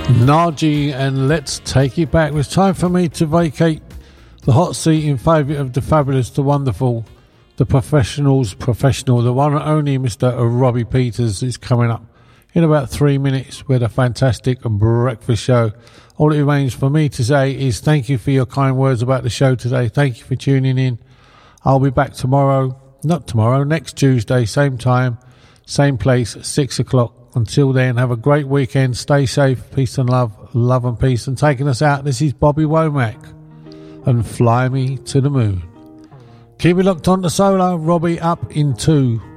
Naji and Let's Take It Back. It's time for me to vacate the hot seat in favour of the fabulous, the wonderful, the professional, the one and only Mr. Robbie Peters is coming up in about 3 minutes with a fantastic breakfast show. All it remains for me to say is thank you for your kind words about the show today. Thank you for tuning in. I'll be back next Tuesday, same time, same place, 6 o'clock. Until then, have a great weekend. Stay safe. Peace and love and peace. And taking us out, this is Bobby Womack and Fly Me to the Moon. Keep it locked on to Solar. Robbie up in 2.